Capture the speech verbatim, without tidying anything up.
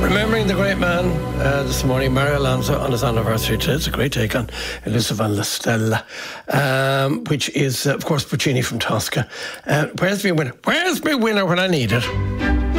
Remembering the great man uh, this morning, Mario Alonso, on his anniversary today. It's a great take on Elisa van la Stella, um, which is, uh, of course, Puccini from Tosca. Uh, where's my winner? Where's my winner when I need it?